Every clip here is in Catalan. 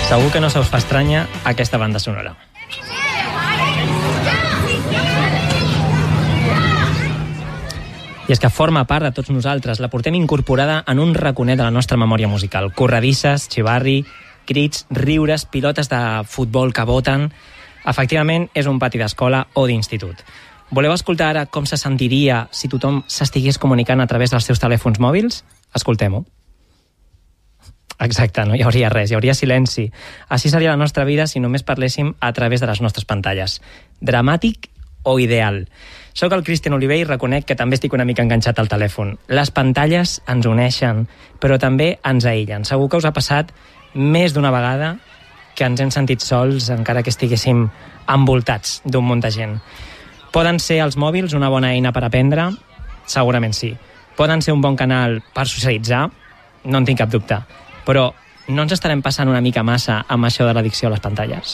Segur que no se us fa estranya aquesta banda sonora. I és que forma part de tots nosaltres, la portem incorporada en un raconet de la nostra memòria musical. Corredisses, xivarri, crits, riures, pilotes de futbol que boten... Efectivament, és un pati d'escola o d'institut. Voleu escoltar ara com se sentiria si tothom s'estigués comunicant a través dels seus telèfons mòbils? Escoltem-ho. Exacte, no hi hauria res, hi hauria silenci. Així seria la nostra vida si només parléssim a través de les nostres pantalles. Dramàtic o ideal? Soc el Cristian Oliver i reconec que també estic una mica enganxat al telèfon. Les pantalles ens uneixen, però també ens aïllen. Segur que us ha passat més d'una vegada que ens hem sentit sols, encara que estiguéssim envoltats d'un munt de gent. Poden ser els mòbils una bona eina per aprendre? Segurament sí. Poden ser un bon canal per socialitzar? No en tinc cap dubte. Però no ens estarem passant una mica massa amb això de l'addicció a les pantalles?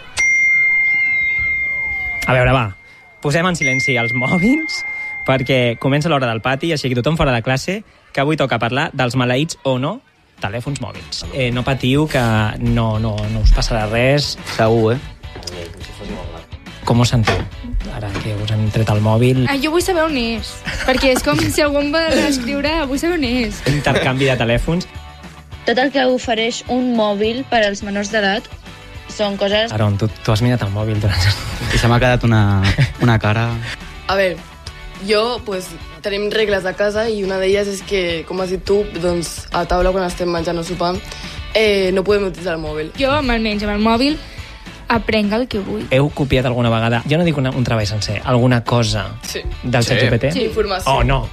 A veure, va, posem en silenci els mòbils perquè comença l'hora del pati, així que tothom fora de classe, que avui toca parlar dels maleïts o no telèfons mòbils. No patiu, que no us passarà res. Segur, Com ho sentiu? Ara que us han tret el mòbil... Jo vull saber on és, perquè és com si algú em va escriure, vull saber on és. Intercanvi de telèfons. Tot el que ofereix un mòbil per als menors d'edat són coses... Aaron, tu has mirat el mòbil durant... I se m'ha quedat una cara... A veure, jo, pues, tenim regles a casa i una d'elles és que, com has dit tu, doncs, a taula quan estem menjant o sopant, no podem utilitzar el mòbil. Jo, almenys, amb el mòbil, aprenc el que vull. Heu copiat alguna vegada, jo no dic un treball sencer, alguna cosa del ChatGPT? Sí, informació. Oh, no.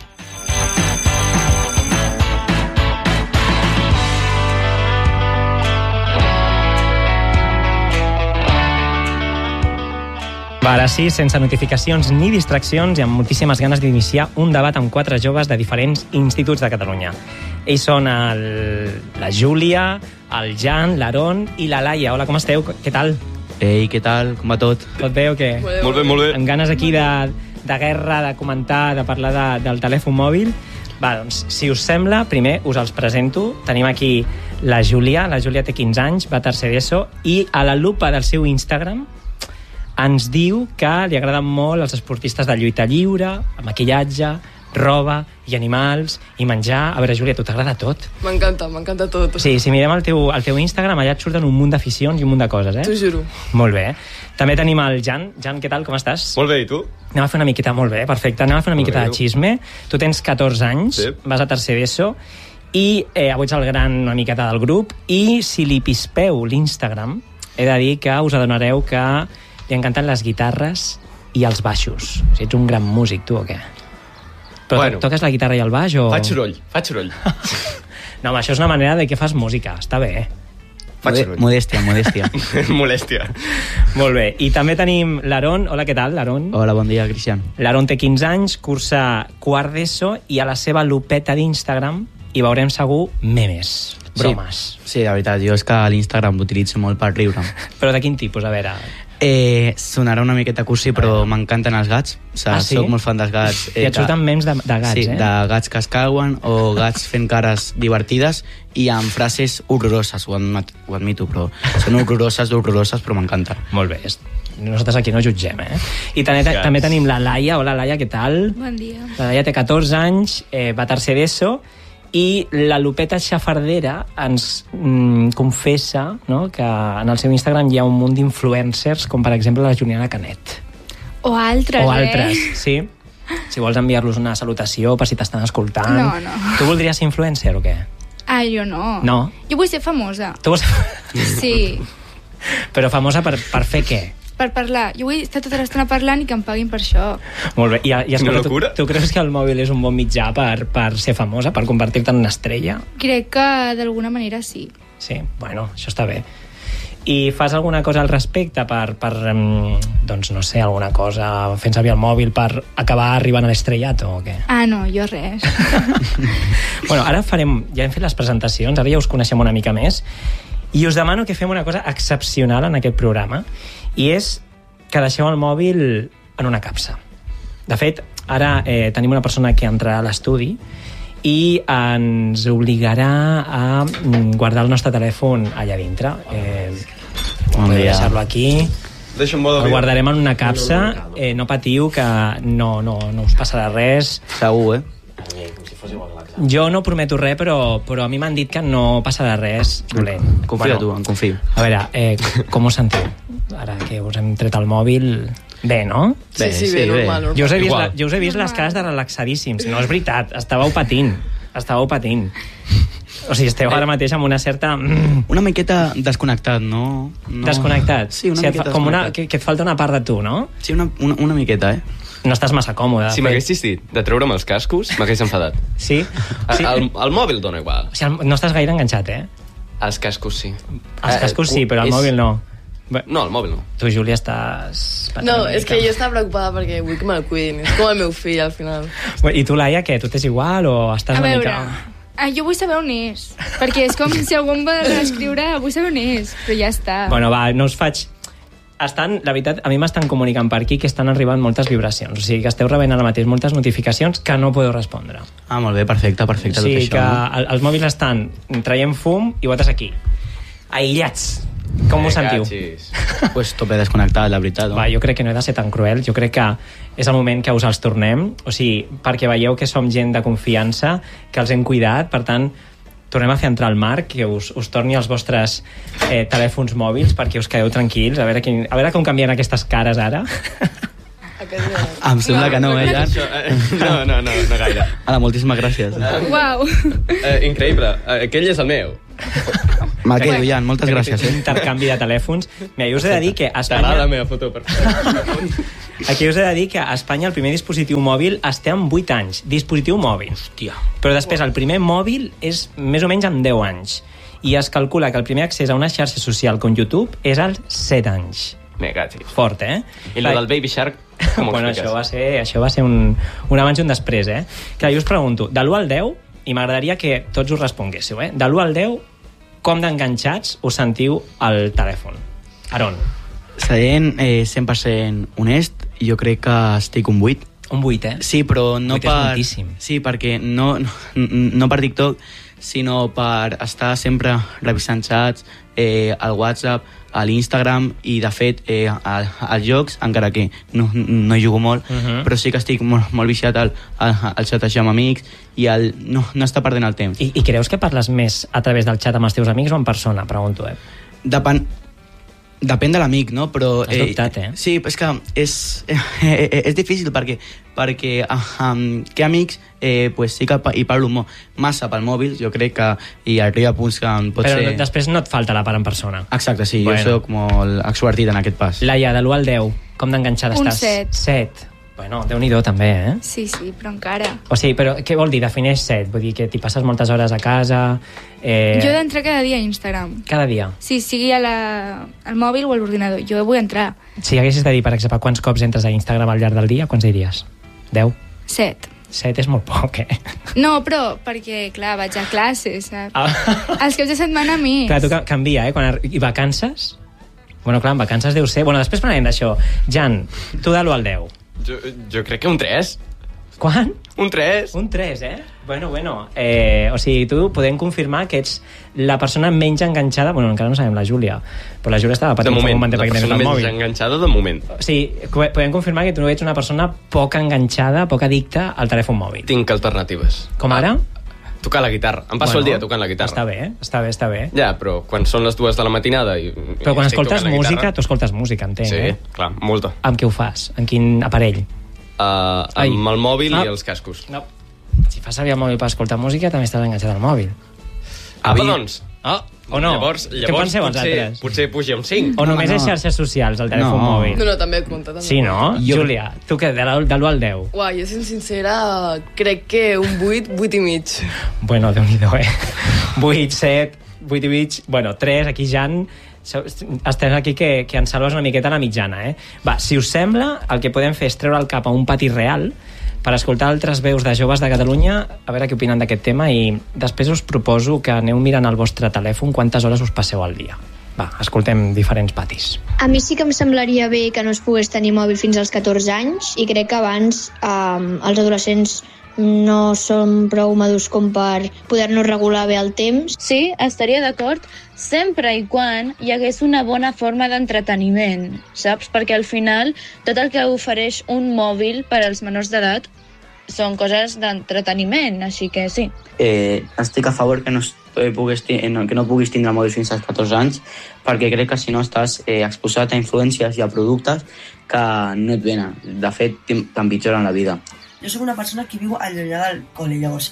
Ara sí, sense notificacions ni distraccions i amb moltíssimes ganes d'iniciar un debat amb 4 joves de diferents instituts de Catalunya. Ells són la Júlia, el Jan, l'Aaron i la Laia. Hola, com esteu? Què tal? Ei, què tal? Com va tot? Tot bé o què? Molt bé, molt bé. Amb ganes aquí de guerra, de comentar, de parlar del telèfon mòbil. Va, doncs, si us sembla, primer us els presento. Tenim aquí la Júlia té 15 anys, va a tercer d'ESO, i a la lupa del seu Instagram ens diu que li agraden molt els esportistes de lluita lliure, maquillatge, roba i animals i menjar. A veure, Júlia, a tu t'agrada tot? M'encanta tot. Sí, si mirem el teu Instagram, allà et surten un munt d'aficions i un munt de coses, T'ho juro. Molt bé. També tenim el Jan. Jan, què tal, com estàs? Molt bé, i tu? Anem a fer una miqueta, molt bé, perfecte. Anem a fer una miqueta de xisme. Tu tens 14 anys, sí. Vas a tercer d'ESO, i avui ets el gran una miqueta del grup, i si li pispeu l'Instagram, he de dir que us adonareu que li encanten les guitarres i els baixos. O sigui, ets un gran músic, tu, o què? Però bueno, toques la guitarra i el baix, o...? Faig soroll. No, home, això és una manera de que fas música. Està bé, Modèstia. Molèstia. Molt bé. I també tenim l'Aaron. Hola, què tal, l'Aaron? Hola, bon dia, Cristian. L'Aaron té 15 anys, cursa quart d'ESO, i a la seva lupeta d'Instagram hi veurem segur memes, bromes. Sí, la veritat, jo és que l'Instagram l'utilitzo molt per riure. Però de quin tipus? A veure... Sonarà una miqueta cursi, però m'encanten els gats. O sigui, sí? Soc molt fan dels gats. I et surten memes de gats, sí, de gats que es cauen o gats fent cares divertides i amb frases horroroses, ho admito, però són horroroses, però m'encanta. Molt bé, nosaltres aquí no jutgem, I també tenim la Laia. Hola, Laia, què tal? Bon dia. La Laia té 14 anys, va a tercer d'ESO, i la Lupeta Xafardera ens confessa, no?, que en el seu Instagram hi ha un munt d'influencers, com per exemple la Juliana Canet. O altres, sí. Si vols enviar-los una salutació per si t'estan escoltant. No. Tu voldries ser influencer o què? Jo no. No? Jo vull ser famosa. Tu vols... Sí. Però famosa per fer què? Per parlar. Jo vull estar tota l'estona parlant i que em paguin per això. Molt bé. I escolta, tu creus que el mòbil és un bon mitjà per ser famosa, per convertir-te en una estrella? Crec que d'alguna manera sí. Sí? Bueno, això està bé. I fas alguna cosa al respecte doncs no sé, alguna cosa fent servir el mòbil per acabar arribant a l'estrellat o què? No, jo res. Bueno, ara ja hem fet les presentacions, ara ja us coneixem una mica més, i us demano que fem una cosa excepcional en aquest programa, i és que deixeu el mòbil en una capsa. De fet, ara tenim una persona que entrarà a l'estudi i ens obligarà a guardar el nostre telèfon allà dintre. Podem deixar-lo aquí. El guardarem en una capsa. No patiu, que no us passarà res. Segur, Jo no prometo res, però a mi m'han dit que no passarà res dolent. Confia tu, em confio. A veure, com us sentiu? Ara que us hem tret el mòbil... Bé, no? Sí, bé, normal. Jo us he vist les cares de relaxadíssims. No és veritat, estàveu patint. O sigui, esteu ara mateix amb una certa... Una miqueta desconnectat, no? Desconnectat? Sí, una miqueta desconnectat. Que et falta una part de tu, no? Sí, una miqueta, No estàs massa còmode. Si m'haguessis dit de treure'm els cascos, m'hagués enfadat. Sí? El mòbil dona igual. O sigui, no estàs gaire enganxat, Els cascos sí. Els cascos sí, però el mòbil no. No, el mòbil no. Tu, Júlia, estàs... No, és que jo estava preocupada perquè vull que me'l cuidin. És com el meu fill, al final. I tu, Laia, què? Tu t'és igual o estàs una mica... Jo vull saber on és, perquè és com si algú em va escriure, vull saber on és, però ja està. Bueno, va, no us faig... La veritat, a mi m'estan comunicant per aquí que estan arribant moltes vibracions. O sigui, que esteu rebent ara mateix moltes notificacions que no podeu respondre. Molt bé, perfecte. Sí, tot això, que els mòbils estan traient fum i vosaltres aquí. Aïllats. Com us sentiu? Pues tope desconnectat, la veritat. Va, jo crec que no he de ser tan cruel. Jo crec que és el moment que us els tornem. O sigui, perquè veieu que som gent de confiança, que els hem cuidat. Per tant, tornem a fer entrar el Marc, que us torni els vostres telèfons mòbils perquè us quedeu tranquils. A veure com canvien aquestes cares ara. Em sembla que no, Jan? No gaire. Moltíssimes gràcies. Uau. Increïble. Aquell és el meu. Me'l quedo, Jan, moltes gràcies. Intercanvi de telèfons. Mira, jo us he de dir que a Espanya... T'agrada la meva foto, perfecte. Aquí us he de dir que a Espanya el primer dispositiu mòbil es té amb 8 anys. Dispositiu mòbil. Hòstia. Però després el primer mòbil és més o menys amb 10 anys. I es calcula que el primer accés a una xarxa social com YouTube és als 7 anys. Me cachis. Fort, I el del Baby Shark, com ho bueno, expliques? això va ser un abans i un després, Clar, jo us pregunto, de l'1 al 10, i m'agradaria que tots us responguéssiu, de l'1 al 10, com d'enganxats us sentiu al telèfon? Aron. Sent 100% honest, jo crec que estic un 8. Un 8, Sí, però no 8 és moltíssim. Sí, perquè no per TikTok, sinó per estar sempre revisant xats, al WhatsApp, a l'Instagram i, de fet, als jocs, encara que no hi jugo molt, però sí que estic molt viciat al xatejar amb amics i no estar perdent el temps. I creus que parles més a través del xat amb els teus amics o en persona? Pregunto, Depèn de l'amic, no? Però, has dubtat, Sí, és que és difícil perquè que amics pues sí que hi parlo massa pel mòbil, jo crec que hi arriba a punts que pot ser... Però després no et falta la part en persona. Exacte, sí, jo soc molt extrovertit en aquest pas. Laia, de l'1 al 10, com d'enganxada estàs? Un 7. 7. Bueno, Déu-n'hi-do també, Sí, però encara. O sigui, però què vol dir? Defineix 7? Vull dir que t'hi passes moltes hores a casa... Jo he d'entrar cada dia a Instagram. Cada dia? Sí, sigui al mòbil o a l'ordinador. Jo vull entrar. Si haguessis de dir, per exemple, quants cops entres a Instagram al llarg del dia, quants diries? 10? 7. 7 és molt poc, No, però perquè, clar, vaig a classes, saps? Els caps de setmana més. Clar, tu canvia, I vacances? Bueno, clar, en vacances deu ser... Bueno, després parlarem d'això. Jan, tu de l'1 al 10. Jo crec que un 3. Quan? Un 3. Un 3, Bueno. O sigui, tu podem confirmar que ets la persona menys enganxada... Bueno, encara no sabem la Júlia, però la Júlia estava patint un moment perquè tens el mòbil. Menys enganxada de moment. O sigui, podem confirmar que tu ets una persona poc enganxada, poc addicta al telèfon mòbil. Tinc alternatives. Com ara? Tocar la guitarra. Em passo el dia tocant la guitarra. Està bé. Ja, però quan són les 2 de la matinada... Però quan escoltes música, tu escoltes música, entenc, Sí, clar, molta. Amb què ho fas? Amb quin aparell? Amb el mòbil i els cascos. No. Si fas servir el mòbil per escoltar música, també estàs enganxat al mòbil. Doncs... O no? Llavors què penseu els altres? Potser puja un 5. O només és xarxes socials, el telèfon mòbil? No, també et compta. També. Sí, no? Júlia, tu què, de l'1 al 10? Uau, jo sent sincera, crec que un 8, 8 i mig. Bueno, Déu-n'hi-do, 8, 7, 8 i mig... Bueno, 3, aquí Jan... Estem aquí que ens salves una miqueta la mitjana, Va, si us sembla, el que podem fer és treure el cap a un pati real per escoltar altres veus de joves de Catalunya, a veure què opinen d'aquest tema, i després us proposo que aneu mirant al vostre telèfon quantes hores us passeu al dia. Va, escoltem diferents patis. A mi sí que em semblaria bé que no es pogués tenir mòbil fins als 14 anys, i crec que abans els adolescents no som prou madurs com per poder-nos regular bé el temps. Sí, estaria d'acord, sempre i quan hi hagués una bona forma d'entreteniment, saps? Perquè al final tot el que ofereix un mòbil per als menors d'edat són coses d'entreteniment, així que sí. Estic a favor que no puguis tindre mòbil fins als 14 anys, perquè crec que si no estàs exposat a influències i a productes que no et venen. De fet, t'empitjoren la vida. Jo soc una persona que viu allunyada del col·le, llavors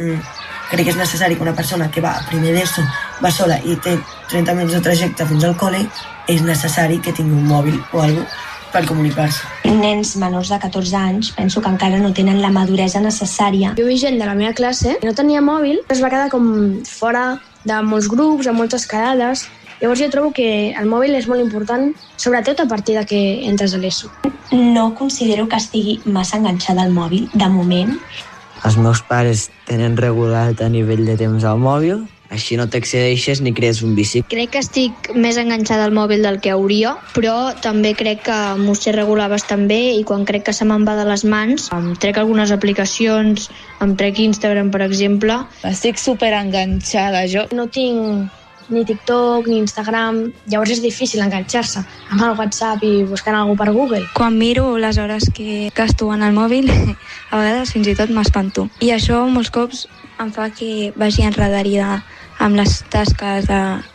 crec que és necessari que una persona que va a primer d'ESO, va sola i té 30 minuts de trajecte fins al col·le, és necessari que tingui un mòbil o alguna cosa per comunicar-se. Nens menors de 14 anys penso que encara no tenen la maduresa necessària. Jo veig gent de la meva classe que no tenia mòbil, es va quedar com fora de molts grups, de moltes quedades. Llavors jo trobo que el mòbil és molt important, sobretot a partir de que entres a l'ESO. No considero que estigui massa enganxada al mòbil, de moment. Els meus pares tenen regulat a nivell de temps al mòbil, així no t'excedeixes ni crees un vici. Crec que estic més enganxada al mòbil del que hauria, però també crec que m'ho sé regular bastant bé i quan crec que se me'n va de les mans, em trec algunes aplicacions, em trec Instagram, per exemple. Estic superenganxada, jo. No tinc ni TikTok ni Instagram, llavors és difícil enganxar-se amb el WhatsApp i buscant algú per Google. Quan miro les hores que gasto en el mòbil, a vegades fins i tot m'espanto. I això molts cops em fa que vagi enredarida amb les tasques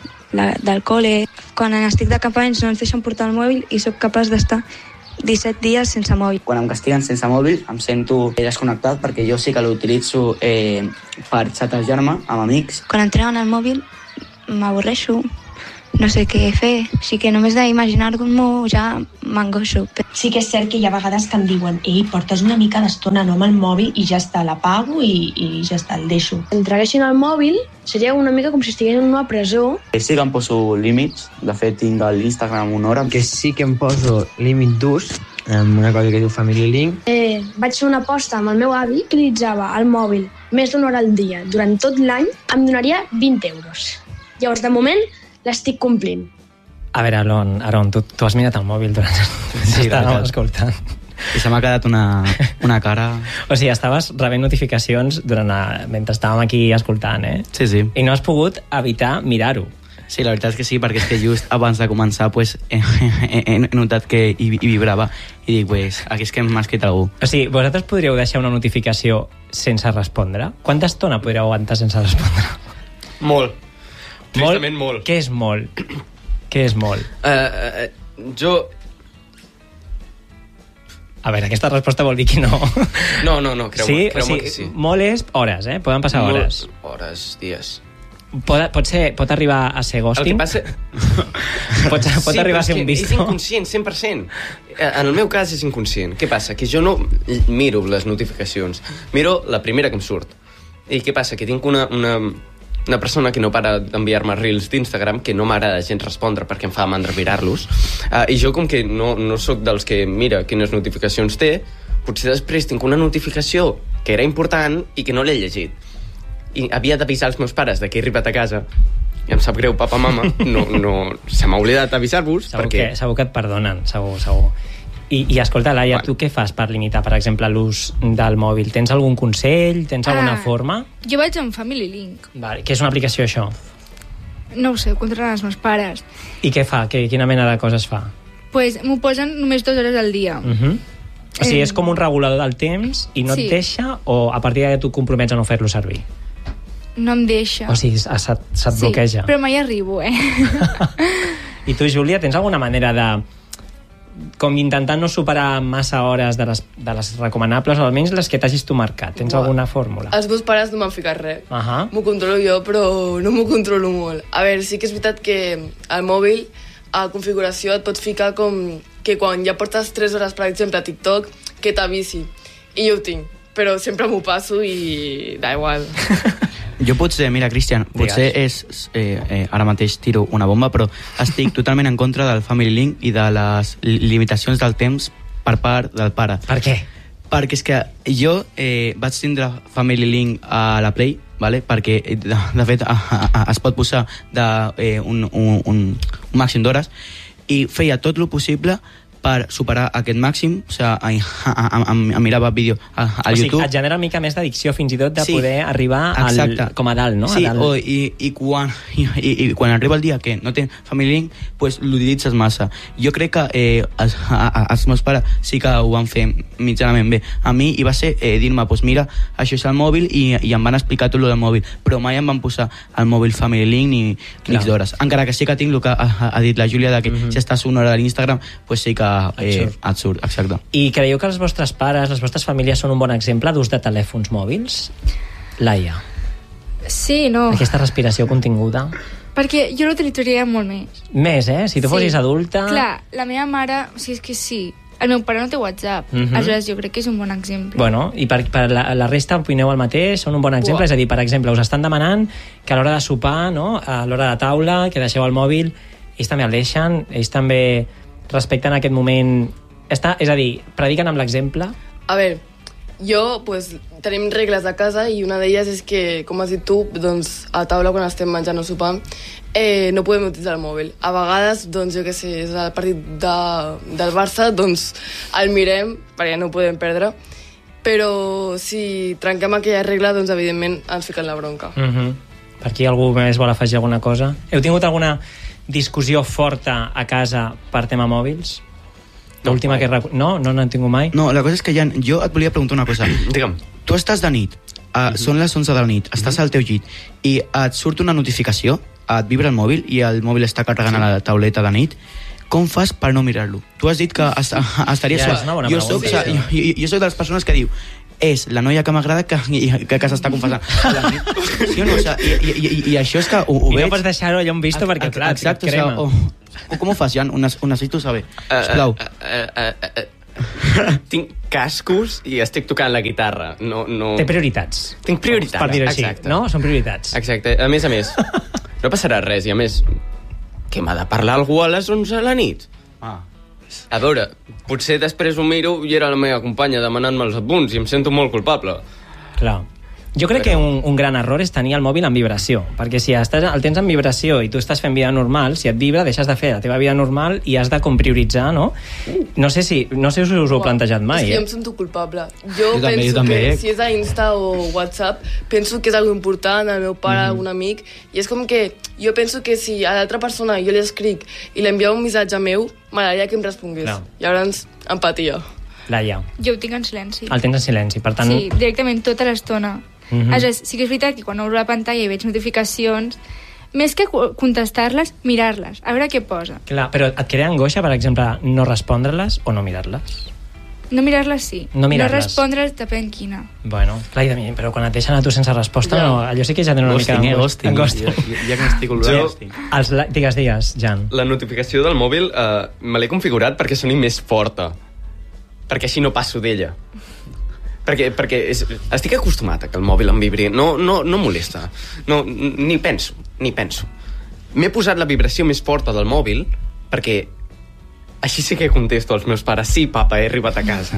del col·le. Quan estic de cap anys no ens deixen portar el mòbil i sóc capaç d'estar 17 dies sense mòbil. Quan em castiguen sense mòbil em sento desconnectat perquè jo sí que l'utilitzo per xatejar-me amb amics. Quan em treuen el mòbil m'avorreixo, no sé què fer, així que només d'imaginar-m'ho ja m'angoixo. Sí que és cert que hi ha vegades que em diuen ei, portes una mica d'estona no amb el mòbil i ja està, l'apago i ja està, el deixo. Si em traguessin el mòbil seria una mica com si estigués en una presó. Sí que em poso límits, de fet tinc a l'Instagram una hora. Que sí que em poso límit d'ús, amb una cosa que diu Family Link. Vaig fer una aposta amb el meu avi, utilitzava el mòbil més d'una hora al dia durant tot l'any, em donaria 20 euros. Llavors, de moment, l'estic complint. A veure, Aron, tu has mirat el mòbil durant... Sí, estàvem escoltant. I se m'ha quedat una cara... O sigui, estaves rebent notificacions mentre estàvem aquí escoltant, eh? Sí, sí. I no has pogut evitar mirar-ho. Sí, la veritat és que sí, perquè és que just abans de començar pues, he notat que hi vibrava i dic, pues, aquí és que m'ha escrit algú. O sigui, vosaltres podríeu deixar una notificació sense respondre? Quanta estona podríeu aguantar sense respondre? Molt. Tristament molt. Què és molt? Què és molt? Jo... A veure, aquesta resposta vol dir que no. No, creu-me que sí. Molt és hores, eh? Poden passar hores. Hores, dies. Pot arribar a ser ghosting? El que passa... pot arribar a ser un visto? És inconscient, 100%. En el meu cas és inconscient. Què passa? Que jo no miro les notificacions. Miro la primera que em surt. I què passa? Que tinc una persona que no para d'enviar-me reels d'Instagram que no m'agrada gens respondre perquè em fa mandra mirar-los i jo com que no sóc dels que mira quines notificacions té, potser després tinc una notificació que era important i que no l'he llegit i havia d'avisar els meus pares de que he arribat a casa i em sap greu, papa, mama, no se m'ha oblidat avisar-vos segur que et perdonen, segur. I escolta, Laia, tu què fas per limitar, per exemple, l'ús del mòbil? Tens algun consell? Tens alguna forma? Jo vaig amb Family Link. Vale. Què és una aplicació, això? No ho sé, ho controlen els meus pares. I què fa? Quina mena de coses fa? Pues m'ho posen només 2 hores al dia. O sigui, és com un regulador del temps i no et deixa, o a partir de tu compromets a no fer-lo servir? No em deixa. O sigui, se't bloqueja. Sí, però mai arribo, I tu, Júlia, tens alguna manera de... com intentant no superar massa hores de les recomanables, o almenys les que t'hagis tu marcat. Tens alguna fórmula? Els meus pares no m'han ficat res. M'ho controlo jo, però no m'ho controlo molt. A veure, sí que és veritat que al mòbil, a configuració, et pots ficar com que quan ja portes 3 hores, per exemple, a TikTok, que t'avisi. I jo ho tinc, però sempre m'ho passo i da igual. Jo potser, mira, Cristian, potser ara mateix tiro una bomba, però estic totalment en contra del Family Link i de les limitacions del temps per part del pare. Per què? Perquè és que jo vaig tindre Family Link a la Play, vale? Perquè de fet es pot posar un màxim d'hores i feia tot el possible per superar aquest màxim, o sigui, em mirava vídeo al YouTube. O sigui, et genera una mica més d'addicció fins i tot de poder arribar com a dalt, no? Sí, i quan arriba el dia que no tens Family Link, pues l'utilitzes massa. Jo crec que els meus pares sí que ho van fer mitjanament bé. A mi hi va ser dir-me, pues mira, això és el mòbil, i em van explicar tot el del mòbil, però mai em van posar el mòbil Family Link ni clics d'hores. Encara que sí que tinc el que ha dit la Júlia, de que si estàs una hora a l'Instagram, pues sí que et surt, exacte. I creieu que els vostres pares, les vostres famílies són un bon exemple d'ús de telèfons mòbils? Laia. Sí, no. Aquesta respiració continguda. Perquè jo l'utilitzaria molt més. Més, Si tu fossis adulta... Clar, la meva mare, o sigui, és que sí. El meu pare no té WhatsApp. Aleshores, jo crec que és un bon exemple. Bueno, i per la resta opineu el mateix? Són un bon exemple? És a dir, per exemple, us estan demanant que a l'hora de sopar, no? A l'hora de taula, que deixeu el mòbil, ells també el deixen, ells també respecten aquest moment... És a dir, prediquen amb l'exemple? A veure, jo, pues, tenim regles a casa i una d'elles és que, com has dit tu, doncs, a taula quan estem menjant o sopant, no podem utilitzar el mòbil. A vegades, doncs, jo què sé, és el partit del Barça, doncs el mirem, perquè no ho podem perdre, però si trenquem aquella regla, doncs, evidentment, ens fiquen la bronca. Per aquí algú més vol afegir alguna cosa? Heu tingut alguna discussió forta a casa per tema mòbils? L'última que... No n'han tingut mai? No, la cosa és que, Jan, jo et volia preguntar una cosa. Digue'm. Tu estàs de nit, són les 11 de la nit, estàs al teu llit, i et surt una notificació, et vibra el mòbil, i el mòbil està carregant a la tauleta de nit. Com fas per no mirar-lo? Tu has dit que estaries... Ja, és una bona pregunta. Jo soc de les persones que diu és la noia que m'agrada que s'està confessant. Sí o no? I això és que ho veig... I no pots deixar-ho allà on visto perquè, clar, exacte, crema. Com ho fas, Jan? Ho necessito saber. Sisplau. Tinc cascos i estic tocant la guitarra. No. Té prioritats. Tinc prioritats, per dir-ho així, exacte. no? Són prioritats. Exacte. A més, no passarà res. I a més, que m'ha de parlar algú a les 11 de la nit? A veure, potser després ho miro i era la meva companya demanant-me els apunts i em sento molt culpable. Clar. Jo crec que un gran error és tenir el mòbil en vibració, perquè si el tens en vibració i tu estàs fent vida normal, si et vibra, deixes de fer la teva vida normal i has de com prioritzar, no? No sé si us ho heu plantejat mai, És que jo em sento culpable. Jo penso que si és a Insta o WhatsApp, penso que és algo important, el meu pare, algun amic, i és com que jo penso que si a l'altra persona jo li escric i li enviava un missatge meu, m'agradaria que em respongués. No. Llavors, empatia. Laia. Jo ho tinc en silenci. El tens en silenci, per tant... Sí, directament tota l'estona. Aleshores, sí que és veritat que quan obro la pantalla i veig notificacions, més que contestar-les, mirar-les, a veure què posa. Clar, però et crea angoixa, per exemple, no respondre-les o no mirar-les? No mirar-les, sí. No mirar-les. No respondre's, depèn quina. Bueno, clar, però quan et deixen a tu sense resposta, no, allò sí que ja tenen una mica... Ghosting. Ja que n'estic olvidant. Digues, Jan. La notificació del mòbil me l'he configurat perquè soni més forta. Perquè així no passo d'ella. Perquè estic acostumat a que el mòbil em vibri. No molesta. Ni penso. M'he posat la vibració més forta del mòbil perquè així sí que contesto als meus pares. Sí, papa, he arribat a casa.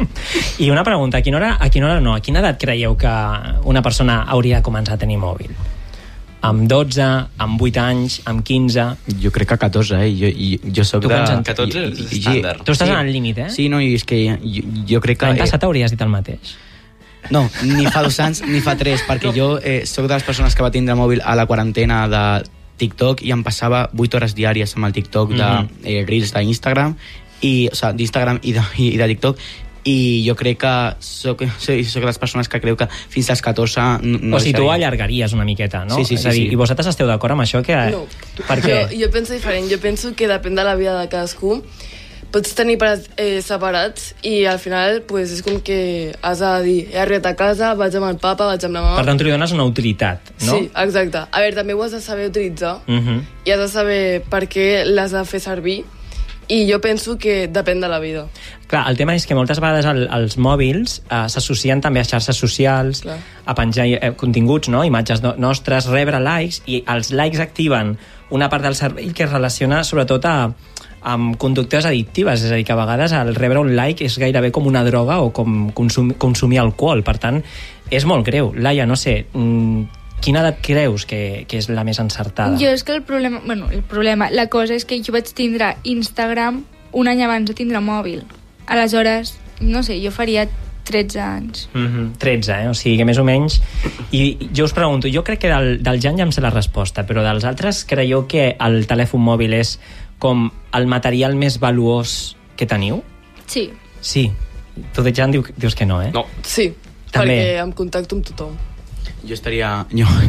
I una pregunta, a quina edat creieu que una persona hauria de començar a tenir mòbil? Amb 12, amb 8 anys, amb 15... Jo crec que 14, Jo soc de... 14 és estàndard. Tu estàs en el límit, Sí, no, i és que jo crec que... L'any passat hauries dit el mateix. No, ni fa 2 anys ni fa 3, perquè jo soc de les persones que va tindre mòbil a la quarantena de TikTok i em passava 8 hores diàries amb el TikTok de Reels d'Instagram, o sigui, d'Instagram i de TikTok, i jo crec que soc de les persones que creu que fins als 14 no o sigui, tu allargaries una miqueta, no? Sí. És a dir, i vosaltres esteu d'acord amb això? No, per què? Jo penso diferent. Jo penso que depèn de la vida de cadascú. Pots tenir pares separats i al final pues, és com que has de dir he arribat a casa, vaig amb el papa, vaig amb la mama... Per tant, tu li dones una utilitat, no? Sí, exacte. A veure, també ho has de saber utilitzar i has de saber per què l'has de fer servir, i jo penso que depèn de la vida. Clar, el tema és que moltes vegades els mòbils s'associen també a xarxes socials, a penjar continguts, no? Imatges nostres, rebre likes, i els likes activen una part del cervell que es relaciona sobretot amb conductes addictives, és a dir, que a vegades el rebre un like és gairebé com una droga o com consumir alcohol. Per tant, és molt greu. Laia, no sé, quina edat creus que és la més encertada? Jo és que la cosa és que jo vaig tindre Instagram un any abans de tindre mòbil. Aleshores, no sé, jo faria 13 anys. 13, o sigui que més o menys. I jo us pregunto, jo crec que del Jan ja em sé la resposta, però dels altres creieu que el telèfon mòbil és com el material més valuós que teniu? Sí. Sí. Tu, Jan, dius que no, eh? No. Sí, també. Perquè em contacto amb tothom. Jo estaria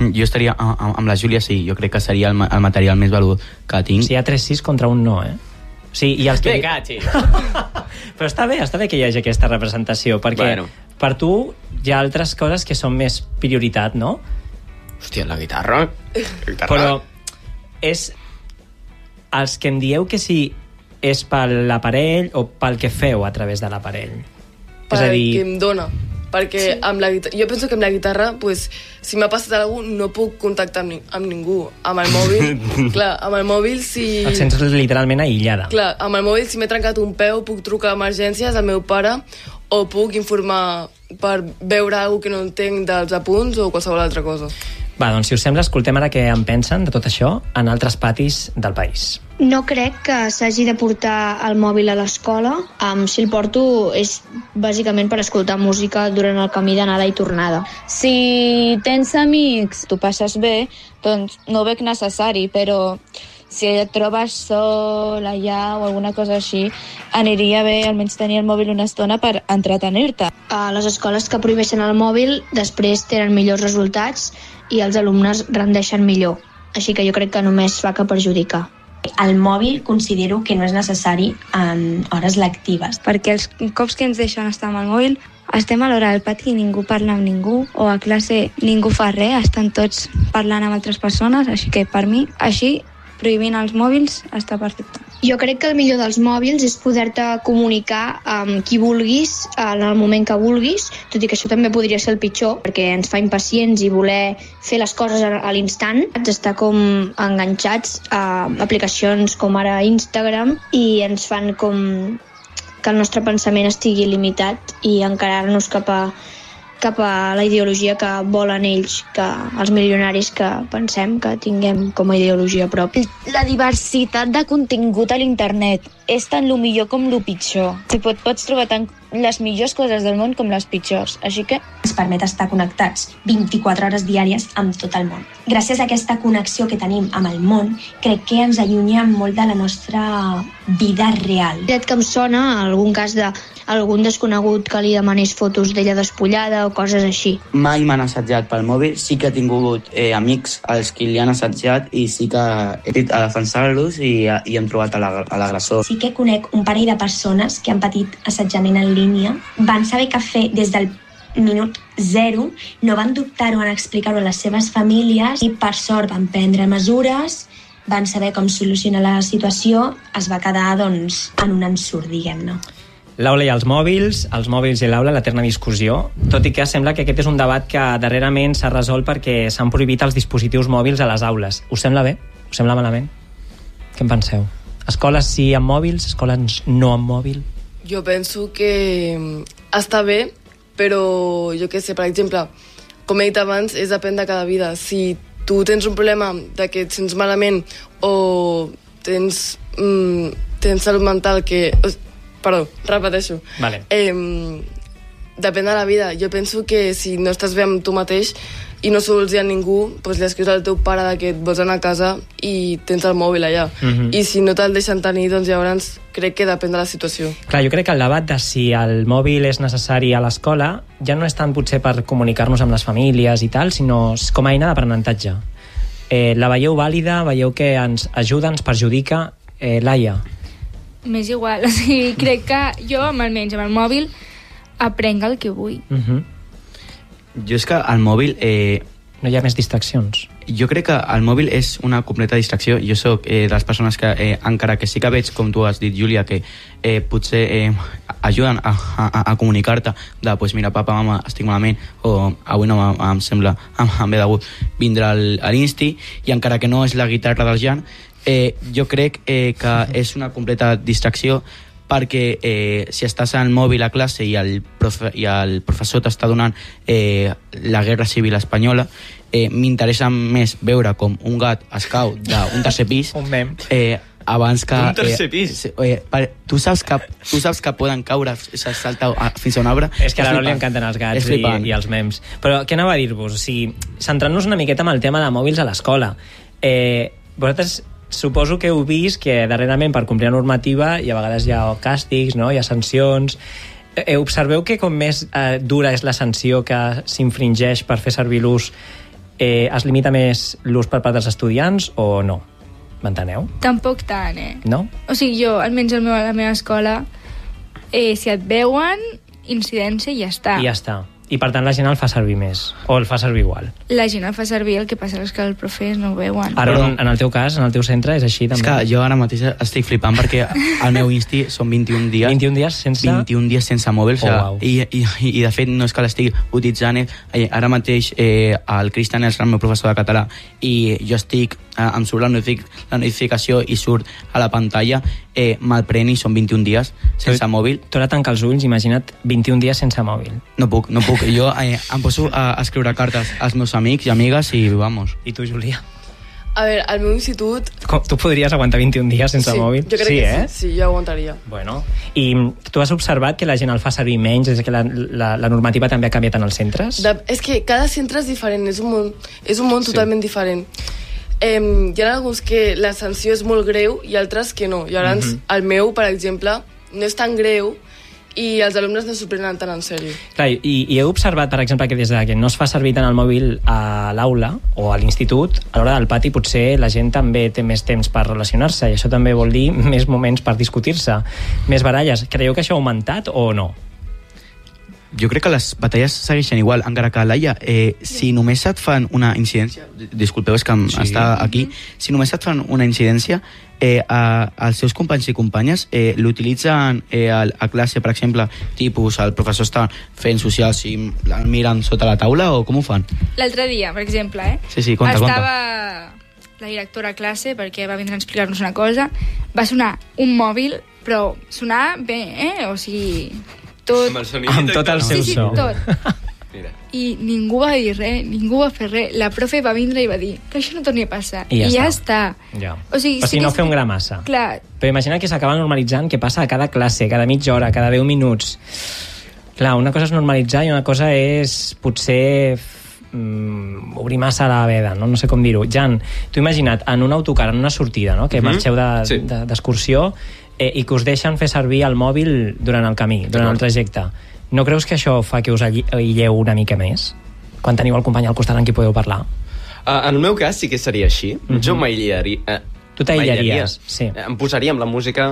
amb la Júlia, sí, jo crec que seria el material més valuós que tinc. Si hi ha 3-6 contra un no, eh? Sí, i els que... Però està bé que hi hagi aquesta representació, perquè per tu hi ha altres coses que són més prioritat, no? Hòstia, la guitarra. Però és... Els que em dieu que sí és per l'aparell o pel que feu a través de l'aparell? És a dir... Que em dona. Perquè amb la guitarra, jo penso que amb la guitarra, pues, si m'ha passat alguna cosa, no puc contactar amb ningú. Amb el mòbil, clar, amb el mòbil si... Et sents literalment aïllada. Clar, amb el mòbil si m'he trencat un peu, puc trucar a emergències al meu pare o puc informar per veure alguna que no entenc dels apunts o qualsevol altra cosa. Va, doncs si us sembla, escoltem ara què en pensen de tot això en altres patis del país. No crec que s'hagi de portar el mòbil a l'escola. Si el porto és bàsicament per escoltar música durant el camí d'anada i tornada. Si tens amics, tu passes bé, doncs no veig necessari, però si et trobes sol allà o alguna cosa així, aniria bé almenys tenir el mòbil una estona per entretenir-te. A les escoles que prohibeixen el mòbil després tenen millors resultats i els alumnes rendeixen millor. Així que jo crec que només fa que perjudicar. El mòbil considero que no és necessari en hores lectives. Perquè els cops que ens deixen estar amb el mòbil, estem a l'hora del pati i ningú parla amb ningú, o a classe ningú fa res, estan tots parlant amb altres persones, així que per mi, així, prohibint els mòbils està perfecte. Jo crec que el millor dels mòbils és poder-te comunicar amb qui vulguis en el moment que vulguis, tot i que això també podria ser el pitjor, perquè ens fa impacients i voler fer les coses a l'instant. Estar com enganxats a aplicacions com ara Instagram i ens fan com que el nostre pensament estigui limitat i encarar-nos cap a la ideologia que volen ells, que els milionaris que pensem que tinguem com a ideologia pròpia. La diversitat de contingut a l'internet és tant lo millor com lo pitjor. Pots trobar tant les millors coses del món com les pitjors, així que ens permet estar connectats 24 hores diàries amb tot el món. Gràcies a aquesta connexió que tenim amb el món, crec que ens allunya molt de la nostra vida real. Que em sona algun cas d'algun desconegut que li demanés fotos d'ella despullada o coses així. Mai m'han assetjat pel mòbil, sí que he tingut amics als qui li han assetjat i sí que he dit a defensar-los i hem trobat a l'agressor. Sí que conec un parell de persones que han patit assetjament en línia, van saber què fer des del minut 0, no van dubtar-ho en explicar-ho a les seves famílies i per sort van prendre mesures, van saber com solucionar la situació, es va quedar doncs en un ensurt, diguem-ne. L'aula i els mòbils i l'aula, l'eterna discussió, tot i que sembla que aquest és un debat que darrerament s'ha resolt perquè s'han prohibit els dispositius mòbils a les aules. Us sembla bé? Us sembla malament? Què en penseu? Escoles sí amb mòbils, escoles no amb mòbil? Jo penso que està bé, però jo què sé, per exemple, com he dit abans, és depèn de cada vida. Si tu tens un problema de que et sents malament o tens salut mental que... Perdó, repeteixo. Vale. Depèn de la vida. Jo penso que si no estàs bé amb tu mateix i no sols hi ha ningú, doncs li escrius al teu pare que et vols anar a casa i tens el mòbil allà. I si no te'l deixen tenir, doncs llavors crec que depèn de la situació. Clar, jo crec que el debat de si el mòbil és necessari a l'escola ja no és tant potser per comunicar-nos amb les famílies i tal, sinó com a eina d'aprenentatge. La veieu vàlida? Veieu que ens ajuda, ens perjudica? Laia? M'és igual, o sigui, crec que jo almenys amb el mòbil aprenc el que vull. Jo és que el mòbil... No hi ha més distraccions. Jo crec que el mòbil és una completa distracció. Jo soc de les persones que, encara que sí que veig, com tu has dit, Júlia, que potser ajuden a comunicar-te de, pues mira, papa, mama, estic malament, o avui no em sembla, em ve de gust vindre a l'Insti, i encara que no és la guitarra del Jan, jo crec que és una completa distracció, perquè si estàs al mòbil a classe i el professor t'està donant la guerra civil espanyola, m'interessa més veure com un gat es cau d'un tercer pis abans que... Un tercer pis. Tu saps que poden caure, saltar fins a un arbre. És que a l'Aro li encanten els gats i els memes. Però què anava a dir-vos? O sigui, centrant-nos una miqueta amb el tema de mòbils a l'escola. Vosaltres suposo que heu vist que darrerament per complir la normativa i a vegades hi ha càstigs, no? Hi ha sancions. Observeu que com més dura és la sanció que s'infringeix per fer servir l'ús, es limita més l'ús per part dels estudiants o no? M'enteneu? Tampoc tant, No? O sigui, jo, almenys a la meva escola, si et veuen, incidència i ja està. I ja està. I per tant la gent el fa servir més, o el fa servir igual. La gent el fa servir, el que passa és que els profes no ho veuen. Ara, en el teu cas, en el teu centre, és així també? És que jo ara mateix estic flipant perquè al meu Insti són 21 dies. 21 dies sense... 21 dies sense mòbil. Wow. I de fet no és que l'estigui utilitzant. Ara mateix el Cristian és el meu professor de català i jo estic, em surt la notificació i surt a la pantalla, me'l pren i són 21 dies sense mòbil. Tu ara tanca els ulls, imagina't 21 dies sense mòbil. No puc. Jo em poso a escriure cartes als meus amics i amigues i vamos. I tu, Júlia? A veure, al meu institut... Tu podries aguantar 21 dies sense mòbil? Jo crec que sí, jo aguantaria. Bueno, i tu has observat que la gent el fa servir menys, és que la normativa també ha canviat en els centres? És que cada centre és diferent, és un món totalment diferent. Hi ha alguns que la sanció és molt greu i altres que no. Llavors, el meu, per exemple, no és tan greu i els alumnes no s'ho prenen tan en sèrio. Clar, i heu observat, per exemple, que des que no es fa servir tant el mòbil a l'aula o a l'institut, a l'hora del pati potser la gent també té més temps per relacionar-se i això també vol dir més moments per discutir-se, més baralles. Creieu que això ha augmentat o no? Jo crec que les batalles segueixen igual, encara que, Laia, si només et fan una incidència, disculpeu, és que està aquí, si només et fan una incidència, els seus companys i companyes l'utilitzen a classe, per exemple, tipus, el professor està fent socials i el miren sota la taula, o com ho fan? L'altre dia, per exemple, Sí, conta. Estava la directora a classe perquè va vindre a explicar-nos una cosa, va sonar un mòbil, però sonar bé, o sigui... Amb tot el seu so. Tot. I ningú va dir res, ningú va fer res. La profe va vindre i va dir que això no torni a passar. I ja està. Ja. O sigui no fer un gra massa. Clar. Però imagina que s'acaba normalitzant que passa a cada classe, cada mitja hora, cada 10 minuts. Clar, una cosa és normalitzar i una cosa és potser obrir massa la veda, no sé com dir-ho. Jan, tu imagina't, en un autocar, en una sortida, no? Que marxeu d'excursió i que us deixen fer servir el mòbil durant el camí, durant el trajecte. No creus que això fa que us aïlleu una mica més? Quan teniu el company al costat amb qui podeu parlar? En el meu cas sí que seria així. Jo m'aïllaria. Tu t'aïllaries, sí. Em posaria amb la música.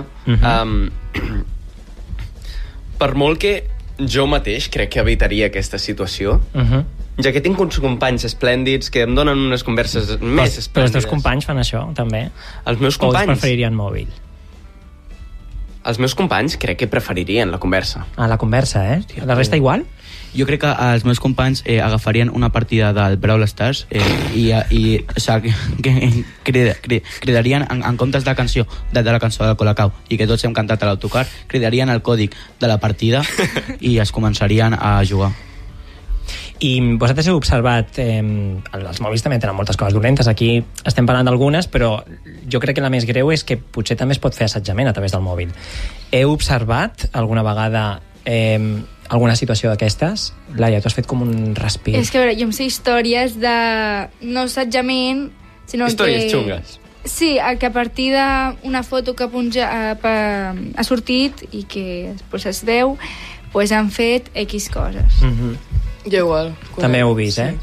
Per molt que jo mateix crec que evitaria aquesta situació, ja que tinc uns companys esplèndids que em donen unes converses més esplèndides. Però els teus companys fan això, també? Els meus companys? O els preferirien mòbil? Els meus companys crec que preferirien la conversa. La conversa, La resta igual? Jo crec que els meus companys agafarien una partida del Brawl Stars cridarien en comptes de la cançó del Colacao i que tots hem cantat a l'autocar, cridarien el còdig de la partida i es començarien a jugar. I vosaltres heu observat, els mòbils també tenen moltes coses dolentes, aquí estem parlant d'algunes, però jo crec que la més greu és que potser també es pot fer assetjament a través del mòbil. Heu observat alguna vegada alguna situació d'aquestes? Laia, tu has fet com un respir. És que, a veure, jo em sé històries de no assetjament, sinó històries xungues. Sí, que a partir d'una foto que ha sortit i que després es veu, pues han fet X coses. Jo igual. També ho heu vist,